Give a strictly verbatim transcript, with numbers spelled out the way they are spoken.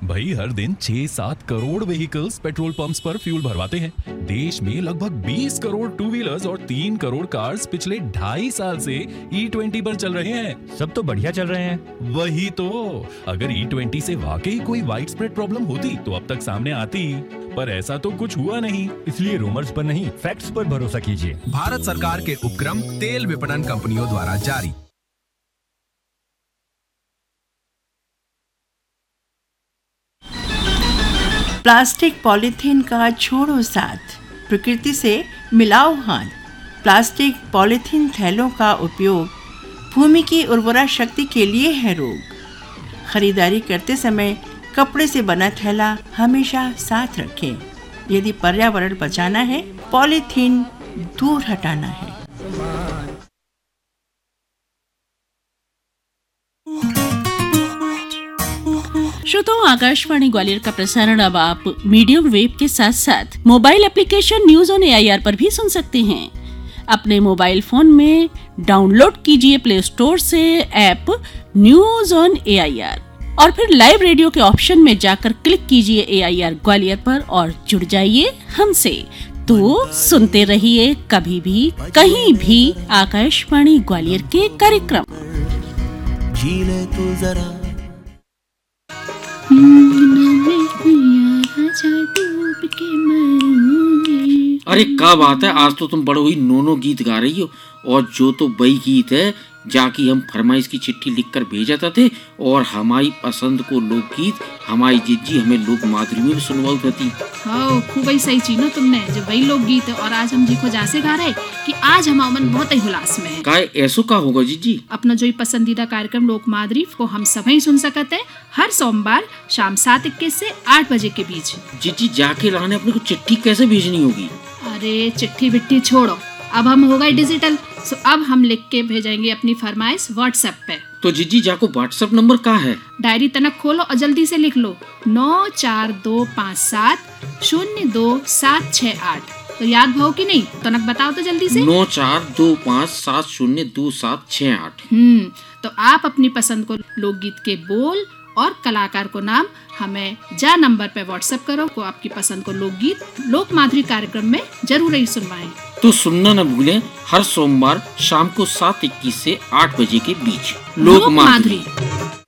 भाई हर दिन छह सात करोड़ व्हीकल्स पेट्रोल पंप्स पर फ्यूल भरवाते हैं। देश में लगभग बीस करोड़ टू व्हीलर्स और तीन करोड़ कार्स पिछले ढाई साल से ई ट्वेंटी पर चल रहे हैं। सब तो बढ़िया चल रहे हैं। वही तो, अगर ई ट्वेंटी से वाकई कोई वाइड स्प्रेड प्रॉब्लम होती तो अब तक सामने आती, पर ऐसा तो कुछ हुआ नहीं। इसलिए रूमर्स पर नहीं, फैक्ट्स पर भरोसा कीजिए। भारत सरकार के उपक्रम तेल विपणन कंपनियों द्वारा जारी। प्लास्टिक पॉलीथीन का छोड़ो साथ, प्रकृति से मिलाओ हाथ। प्लास्टिक पॉलीथीन थैलों का उपयोग भूमि की उर्वरा शक्ति के लिए है रोग। खरीदारी करते समय कपड़े से बना थैला हमेशा साथ रखें। यदि पर्यावरण बचाना है, पॉलीथीन दूर हटाना है। श्रोताओं, आकाशवाणी ग्वालियर का प्रसारण अब आप मीडियम वेव के साथ साथ mobile application news on AIR पर भी सुन सकते हैं। अपने मोबाइल फोन में डाउनलोड कीजिए प्ले स्टोर से ऐप न्यूज ऑन एआईआर और फिर लाइव रेडियो के ऑप्शन में जाकर क्लिक कीजिए एआईआर ग्वालियर पर और जुड़ जाइए हमसे। तो सुनते रहिए कभी भी कहीं भी आकाशवाणी ग्वालियर के कार्यक्रम। अरे क्या बात है, आज तो तुम बड़ो ही नोनो गीत गा रही हो। और जो तो वही गीत है जाकि हम फरमाइश की चिट्ठी लिखकर भेजा थे और हमारी पसंद को लोकगीत हमारी जिज्जी हमें लोक माधुरी में भी सुनवाई थी। हाँ, खूब ही सही चीनो तुमने, जो वही लोकगीत है। और आज हम जी को जासे गा रहे कि आज हमारा मन बहुत ही उल्लास में है। काय ऐसो का होगा जिज्जी? अपना जो पसंदीदा कार्यक्रम लोक माधुरी को हम सभी सुन सकते हैं हर सोमवार शाम सात इक्कीस से आठ बजे के बीच। जिज्जी जाके लाने अपने को चिट्ठी कैसे भेजनी होगी? अरे चिट्ठी बिट्ठी छोड़ो, अब हम हो गए डिजिटल। सो अब हम लिख के भेजेंगे अपनी फरमाइश व्हाट्सएप पे। तो जिज्जी जाको व्हाट्सएप नंबर का है? डायरी तनक खोलो और जल्दी से लिख लो नौ चार दो पाँच सात शून्य दो सात छः आठ। तो याद भाव की नहीं, तनक बताओ तो जल्दी से। नौ चार दो पाँच सात शून्य दो सात छः आठ। हम्म तो आप अपनी पसंद को लोकगीत के बोल और कलाकार को नाम हमें जा नंबर पे व्हाट्सएप करो को आपकी पसंद को लोकगीत लोक माधुरी कार्यक्रम में जरूर ही सुनवाएं। तो सुनना न भूलें हर सोमवार शाम को सात इक्कीस से आठ बजे के बीच लोक माधुरी।